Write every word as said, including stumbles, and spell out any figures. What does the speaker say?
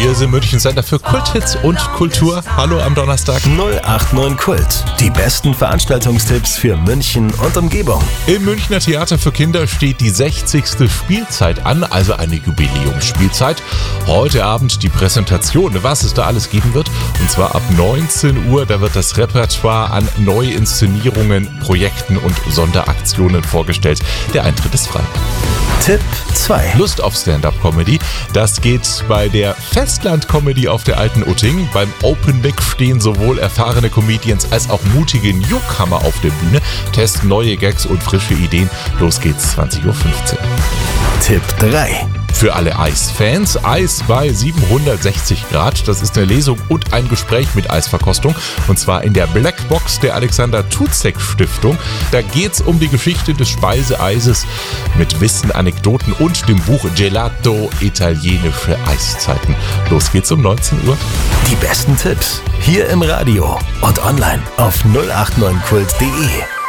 Wir sind München Sender für Kulthits und Kultur. Hallo am Donnerstag. null acht neun Kult. Die besten Veranstaltungstipps für München und Umgebung. Im Münchner Theater für Kinder steht die sechzigste Spielzeit an, also eine Jubiläumsspielzeit. Heute Abend die Präsentation, was es da alles geben wird. Und zwar ab neunzehn Uhr, da wird das Repertoire an Neuinszenierungen, Projekten und Sonderaktionen vorgestellt. Der Eintritt ist frei. Tipp zwei. Lust auf Stand-Up-Comedy? Das geht bei der Festland-Comedy auf der Alten Utting. Beim Open Mic stehen sowohl erfahrene Comedians als auch mutige Newcomer auf der Bühne, testen neue Gags und frische Ideen. Los geht's, zwanzig Uhr fünfzehn. Tipp drei. Für alle Eisfans, Eis bei siebenhundertsechzig Grad. Das ist eine Lesung und ein Gespräch mit Eisverkostung. Und zwar in der Blackbox der Alexander Tucek Stiftung. Da geht's um die Geschichte des Speiseeises mit Wissen, Anekdoten und dem Buch Gelato Italienische Eiszeiten. Los geht's um neunzehn Uhr. Die besten Tipps hier im Radio und online auf null acht neun kult punkt de.